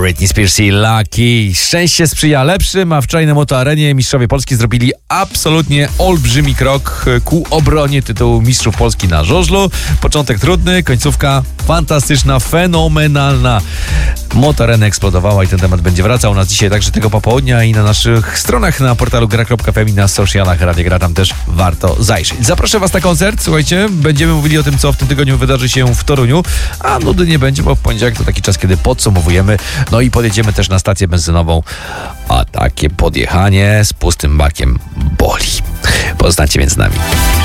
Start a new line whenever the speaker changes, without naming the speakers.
Britney Spears i Lucky. Szczęście sprzyja lepszym, a wczoraj na MotoArenie mistrzowie Polski zrobili absolutnie olbrzymi krok ku obronie tytułu mistrzów Polski na żużlu. Początek trudny, końcówka fantastyczna, fenomenalna. MotoArena eksplodowała i ten temat będzie wracał u nas dzisiaj także tego popołudnia i na naszych stronach na portalu gra.fm i na socialach Radia Gra, tam też warto zajrzeć. Zaproszę Was na koncert, słuchajcie, będziemy mówili o tym, co w tym tygodniu wydarzy się w Toruniu, a nudy nie będzie, bo w poniedziałek to taki czas, kiedy podsumowujemy, no i podjedziemy też na stację benzynową, a takie podjechanie z pustym bakiem boli. Pozostańcie więc z nami.